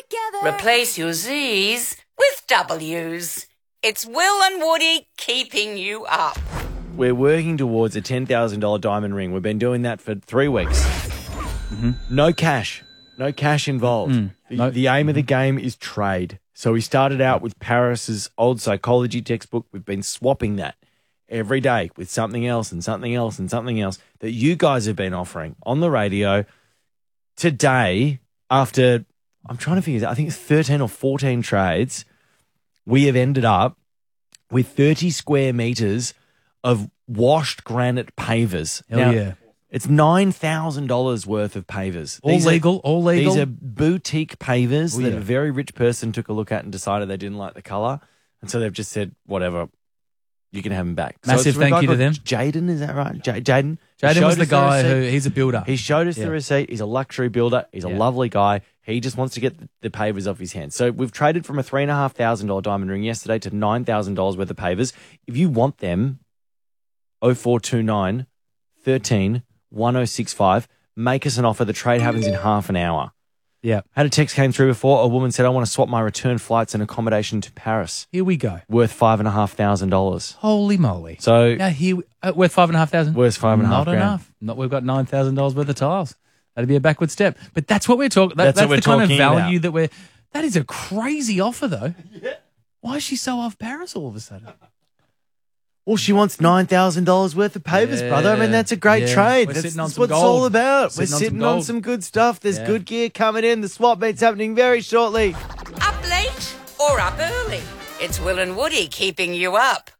together. Replace your Z's with W's. It's Will and Woody keeping you up. We're working towards a $10,000 diamond ring. We've been doing that for 3 weeks. No cash. No cash involved. The aim of the game is trade. So we started out with Paris's old psychology textbook. We've been swapping that every day with something else and something else and something else that you guys have been offering on the radio. Today, after, I'm trying to figure this out, I think it's 13 or 14 trades, we have ended up with 30 square metres of washed granite pavers. Hell yeah. It's $9,000 worth of pavers. All legal. These are boutique pavers that a very rich person took a look at and decided they didn't like the colour. And so they've just said, whatever, you can have them back. Massive so thank you to them. Jaden, is that right? Jaden? Jaden was the guy he's a builder. He showed us the receipt. He's a luxury builder. He's a lovely guy. He just wants to get the pavers off his hands. So we've traded from a $3,500 diamond ring yesterday to $9,000 worth of pavers. If you want them, 0429 13 1065. Make us an offer. The trade happens in half an hour. Yeah. Had a text came through before. A woman said, I want to swap my return flights and accommodation to Paris. Here we go. Worth $5,500. Holy moly. So now here, worth $5,500? Worth $5,500. Not enough. We've got $9,000 worth of tiles. That'd be a backward step. But that's what we're talking. That's what we're the kind of talking value about. that that is a crazy offer though. Yeah. Why is she so off Paris all of a sudden? Well, she wants $9,000 worth of pavers, brother. I mean, that's a great trade. That's what it's all about. We're sitting on some good stuff. There's good gear coming in. The swap meet's happening very shortly. Up late or up early? It's Will and Woody keeping you up.